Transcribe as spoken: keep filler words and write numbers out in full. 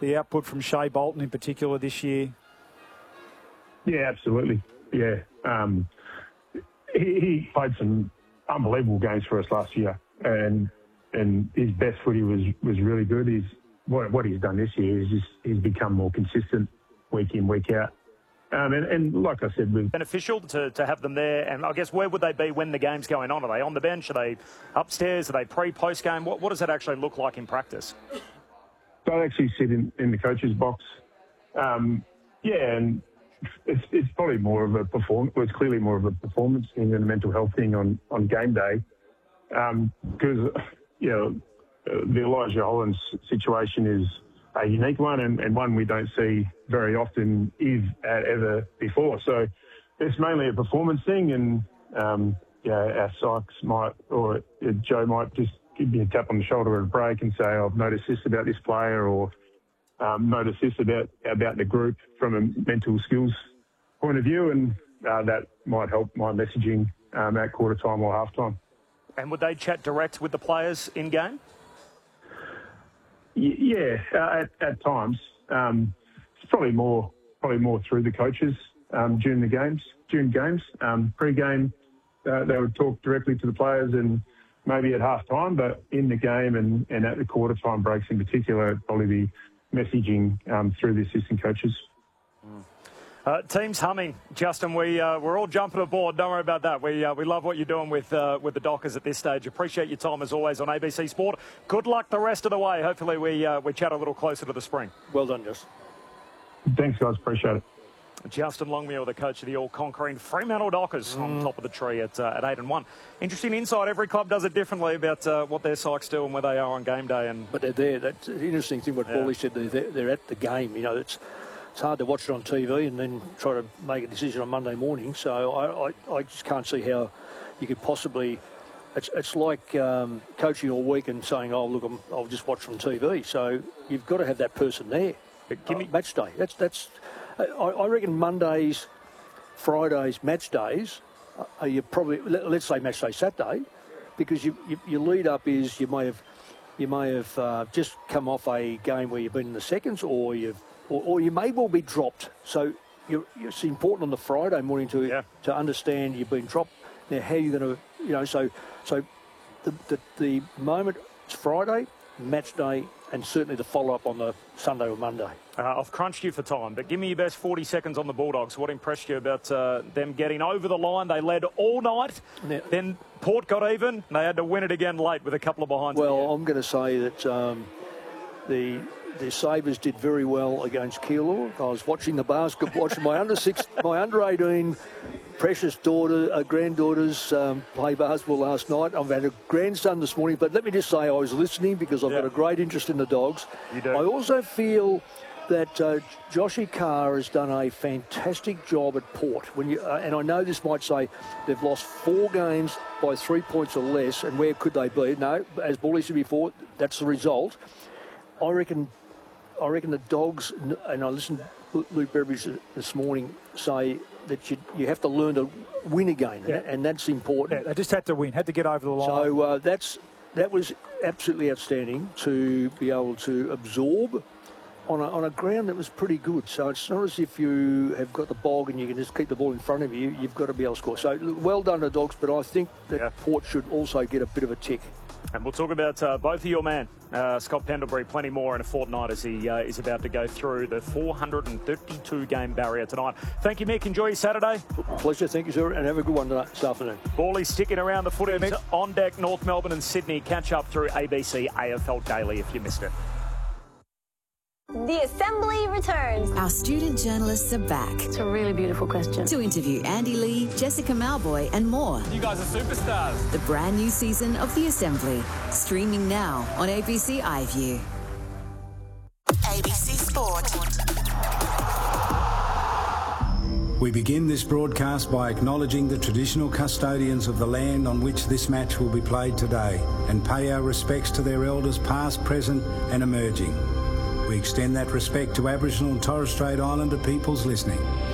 the output from Shea Bolton in particular this year? Yeah, absolutely. Yeah. Um, he, he played some unbelievable games for us last year, and and his best footy was, was really good. He's what, what he's done this year is just he's become more consistent week in, week out. Um, and, and like I said, we've beneficial to, to have them there. And I guess where would they be when the game's going on? Are they on the bench? Are they upstairs? Are they pre, post game? What, what does that actually look like in practice? They actually sit in, in the coach's box. Um, yeah, and it's, it's probably more of a performance. Well, it's clearly more of a performance thing than a mental health thing on, on game day. Because, um, you know, the Elijah Hollands situation is a unique one, and, and one we don't see very often, if ever before. So it's mainly a performance thing, and um, yeah, our Sykes might, or uh, Joe might just give me a tap on the shoulder at a break and say, I've noticed this about this player, or um, noticed this about about the group from a mental skills point of view, and uh, that might help my messaging um, at quarter time or half time. And would they chat direct with the players in game? Yeah, uh, at, at times. Um, it's probably more probably more through the coaches um, during the games. During games, um, pre-game, uh, they would talk directly to the players, and maybe at half time, but in the game and, and at the quarter time breaks in particular, it'd probably be messaging um, through the assistant coaches. Mm. Uh, team's humming, Justin. We uh, we're all jumping aboard. Don't worry about that. We uh, we love what you're doing with uh, with the Dockers at this stage. Appreciate your time as always on A B C Sport. Good luck the rest of the way. Hopefully we uh, we chat a little closer to the spring. Well done, Justin. Thanks, guys. Appreciate it. Justin Longmuir, the coach of the all-conquering Fremantle Dockers, mm. on top of the tree at uh, at eight and one. Interesting insight. Every club does it differently about uh, what their Sykes do and where they are on game day. And but they're there. That's an interesting thing. What yeah. Paulie said. They're, they're at the game. You know, it's. It's hard to watch it on T V and then try to make a decision on Monday morning. So I, I, I just can't see how you could possibly... It's it's like um, coaching all week and saying, oh, look, I'm, I'll just watch from T V. So you've got to have that person there. But give me uh, match day. That's... that's. I, I reckon Mondays, Fridays, match days, are you probably... Let's say match day Saturday, because you, you, your lead-up is you may have, you may have uh, just come off a game where you've been in the seconds, or you've... Or, or you may well be dropped. So you're, it's important on the Friday morning to yeah. to understand you've been dropped. Now, how you're going to, you know, so so the, the the moment it's Friday, match day, and certainly the follow-up on the Sunday or Monday. Uh, I've crunched you for time, but give me your best forty seconds on the Bulldogs. What impressed you about uh, them getting over the line? They led all night. Now, then Port got even. And they had to win it again late with a couple of behinds. Well, I'm going to say that um, the... The Sabres did very well against Keilor. I was watching the basketball, watching my under six, my under eighteen precious daughter, uh, granddaughters um, play basketball last night. I've had a grandson this morning, but let me just say I was listening because I've yeah. got a great interest in the Dogs. You do. I also feel that uh, Joshy Carr has done a fantastic job at Port. When you uh, and I know this might say they've lost four games by three points or less, and where could they be? No, as Bully said before, that's the result. I reckon. I reckon the Dogs, and I listened to Luke Beveridge this morning say that you you have to learn to win again, yeah. and that's important. Yeah, they just had to win, had to get over the line. So uh, that's that was absolutely outstanding to be able to absorb on a, on a ground that was pretty good. So it's not as if you have got the bog and you can just keep the ball in front of you. You've got to be able to score. So well done to the Dogs, but I think that yeah. Port should also get a bit of a tick. And we'll talk about uh, both of your man, uh, Scott Pendlebury, plenty more in a fortnight as he uh, is about to go through the four hundred thirty-two game barrier tonight. Thank you, Mick. Enjoy your Saturday. Pleasure. Thank you, sir. And have a good one tonight, this afternoon. Bally sticking around the footy yeah, on deck, North Melbourne and Sydney. Catch up through A B C A F L Daily if you missed it. The Assembly returns. Our student journalists are back. It's a really beautiful question. To interview Andy Lee, Jessica Malboy and more. You guys are superstars. The brand new season of The Assembly. Streaming now on A B C iView. A B C Sport. We begin this broadcast by acknowledging the traditional custodians of the land on which this match will be played today and pay our respects to their elders past, present and emerging. We extend that respect to Aboriginal and Torres Strait Islander peoples listening.